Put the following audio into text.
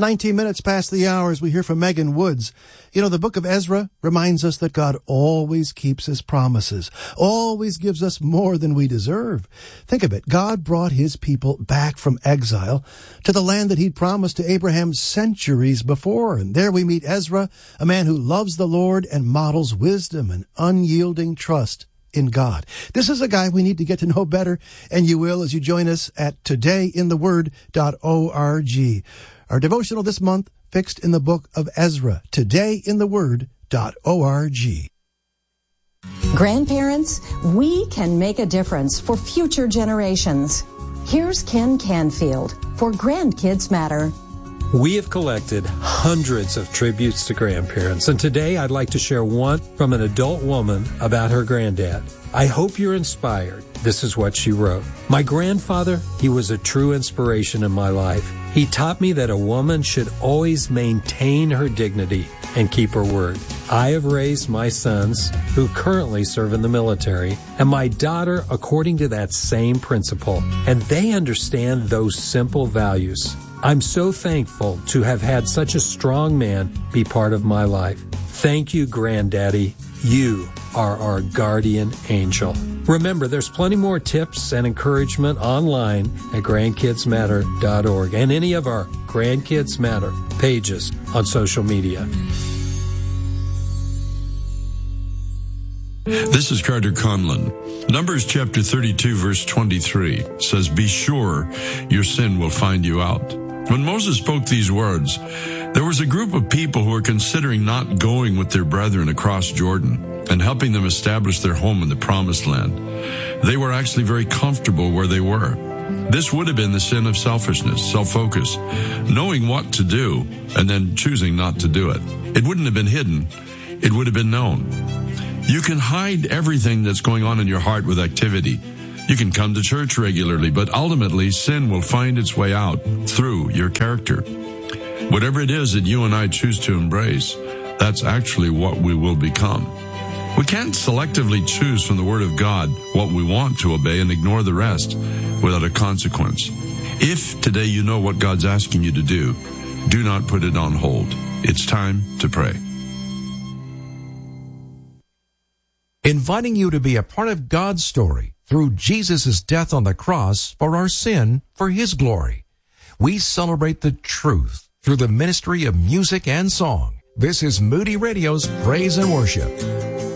19 minutes past the hour as we hear from Megan Woods. You know, the book of Ezra reminds us that God always keeps his promises, always gives us more than we deserve. Think of it. God brought his people back from exile to the land that he'd promised to Abraham centuries before. And there we meet Ezra, a man who loves the Lord and models wisdom and unyielding trust in God. This is a guy we need to get to know better, and you will as you join us at todayintheword.org. Our devotional this month, fixed in the book of Ezra, todayintheword.org. Grandparents, we can make a difference for future generations. Here's Ken Canfield for Grandkids Matter. We have collected hundreds of tributes to grandparents, and today I'd like to share one from an adult woman about her granddad. I hope you're inspired. This is what she wrote. My grandfather, he was a true inspiration in my life. He taught me that a woman should always maintain her dignity and keep her word. I have raised my sons, who currently serve in the military, and my daughter according to that same principle, and they understand those simple values. I'm so thankful to have had such a strong man be part of my life. Thank you, Granddaddy. You are our guardian angel. Remember, there's plenty more tips and encouragement online at grandkidsmatter.org and any of our Grandkids Matter pages on social media. This is Carter Conlon. Numbers chapter 32, verse 23 says, "Be sure your sin will find you out." When Moses spoke these words, there was a group of people who were considering not going with their brethren across Jordan and helping them establish their home in the promised land. They were actually very comfortable where they were. This would have been the sin of selfishness, self-focus, knowing what to do and then choosing not to do it. It wouldn't have been hidden. It would have been known. You can hide everything that's going on in your heart with activity. You can come to church regularly, but ultimately sin will find its way out through your character. Whatever it is that you and I choose to embrace, that's actually what we will become. We can't selectively choose from the Word of God what we want to obey and ignore the rest without a consequence. If today you know what God's asking you to do not put it on hold. It's time to pray. Inviting you to be a part of God's story through Jesus' death on the cross for our sin, for his glory. We celebrate the truth through the ministry of music and song. This is Moody Radio's Praise and Worship.